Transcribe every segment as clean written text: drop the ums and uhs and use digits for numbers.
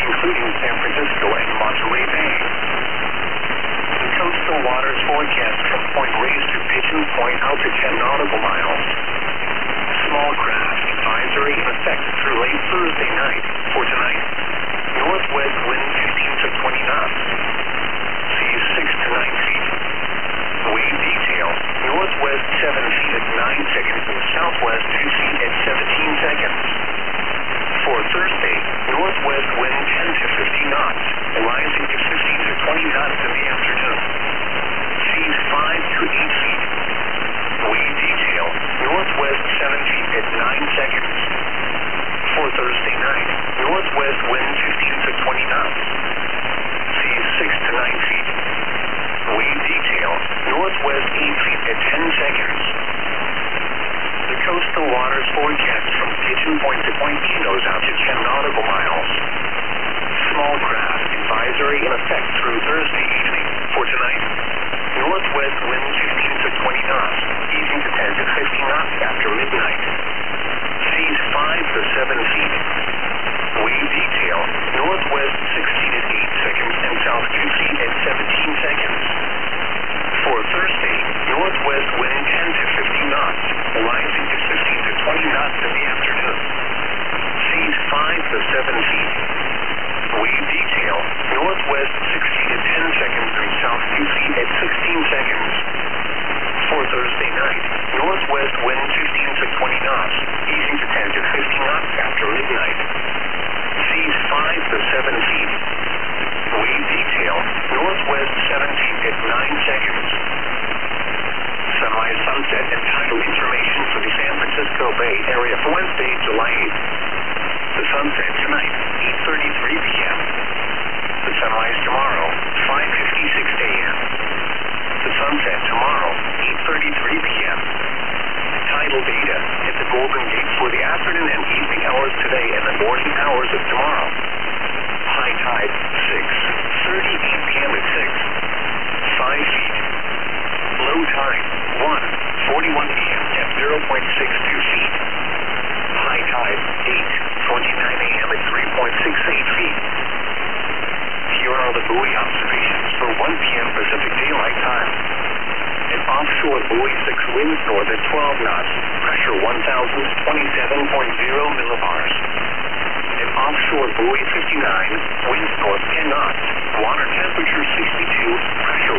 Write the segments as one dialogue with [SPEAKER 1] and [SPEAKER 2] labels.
[SPEAKER 1] including San Francisco and Monterey Bay. The coastal waters forecast from Point Reyes to Pigeon Point out to 10 nautical miles. Small craft advisory in effect through late Thursday night. For tonight, northwest wind 15 to 20 knots. Seas 6 to 9 feet. Wave detail, northwest 7 feet at 9 seconds and southwest 2 feet at 17 seconds. For Thursday, northwest wind 10 to 15 knots, rising to 15 to 20 knots in the afternoon. Seas 5 to 8 feet. Wave detail, northwest 7 feet at 9 seconds. For Thursday night, northwest wind 15 to 20 knots. Seas 6 to 9 feet. Wave detail, northwest 8 feet at 10 seconds. The coastal waters forecast from Pigeon Point to Point Pinos out to 10 nautical miles. Small craft advisory in effect through Thursday evening. For tonight, northwest wind 15 to 20 knots, easing to 10 to 15 knots after midnight. Seas 5 to 7 feet. Wave detail, northwest 6 feet at 8 seconds and south 2 feet at 17 seconds. For Thursday, northwest wind 10 to 15 knots, rising to 15 to 20 knots in the afternoon. Seas 5 to 7 feet. Wave detail, northwest 6 feet at 10 seconds and south 2 feet at 16 seconds. For Thursday night, northwest wind 15 to 20 knots, easing to 10 to 15 knots after midnight. Seas 5 to 7 feet. Wave detail, northwest 7 feet at 9 seconds. Sunrise, sunset, and tidal information for the San Francisco Bay Area for Wednesday, July 8th. The sunset tonight, 8:33 p.m. The sunrise tomorrow, 5:56 a.m. The sunset tomorrow, 8:33 p.m. Tidal data at the Golden Gate for the afternoon and evening hours today and the morning hours of tomorrow. High tide, 6:38 p.m. at 5 feet. Low tide, 1:41 p.m. at 0.62 feet. High tide, 8:29 a.m. at 3.68 feet. Here are the buoy observations for 1 p.m. Pacific Daylight Time. An offshore buoy 6 winds north at 12 knots, pressure 1,027.0 millibars. An offshore buoy 59, winds north 10 knots, water temperature 62, pressure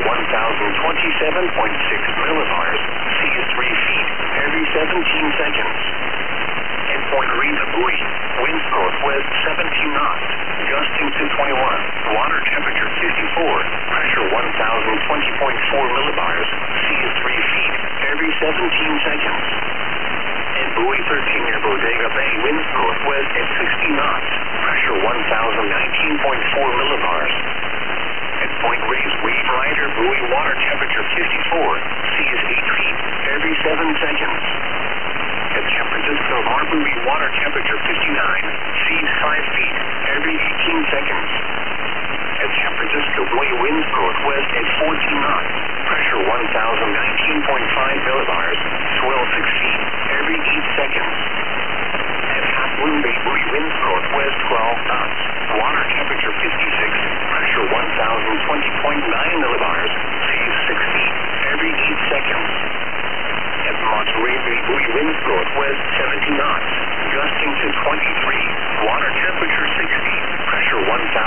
[SPEAKER 1] 1,027.6 millibars, seas 3 feet every 17 seconds. At Point Reyes buoy, winds northwest 17 knots, gusting to 21, water temperature 54, pressure 1,020.4 millibars, seas 3 feet every 17 seconds. At buoy 13 near Bodega Bay, winds northwest at 60 knots, pressure 1,019.4 millibars. At Point Reyes wave rider buoy, water temperature 54, seas 8 feet every 7 seconds. At San Francisco Marbury, water temperature 59, seas 5 feet every 18 seconds. At San Francisco buoy, winds northwest at 14 knots, pressure 1,019.5 millibars, swell 6 feet every 8 seconds. At Half Moon Bay buoy, winds northwest 12 knots, water temperature 56, pressure 1,020.9 millibars, seas 6 feet every 8 seconds. At Monterey Bay buoy, winds northwest 70 knots, gusting to 23, water temperature 60, pressure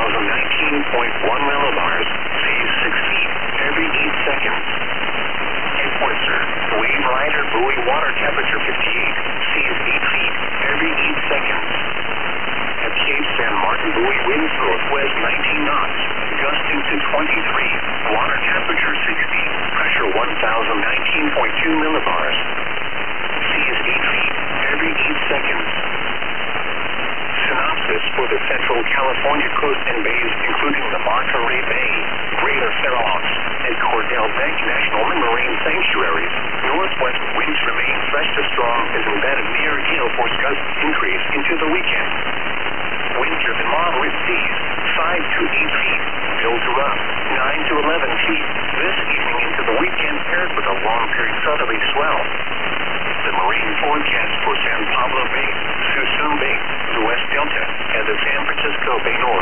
[SPEAKER 1] 1,019.1 millibars, seas 6 feet every 8 seconds. At Whistler, wave rider buoy, water temperature 58, seas 8 feet every 8 seconds. At Cape San Martin buoy, winds northwest 19 knots, gusting to 23, water temperature 60, pressure 1,019.2 millibars, seas 8 feet every 8 seconds. Synopsis for the Central California coast and bays, including the Monterey Bay, Greater Fairlawns, and Cordell Bank National Marine Sanctuaries. Northwest winds remain fresh to strong as embedded near gale force gusts increase into the weekend. Wind-driven moderate seas, 5 to 8 feet, still to rough, 9 to 11 feet. This evening into the weekend paired with a long-period southerly swell. The marine forecast for San Pablo Bay, Suisun Bay, the West Delta, and the San Francisco Bay North.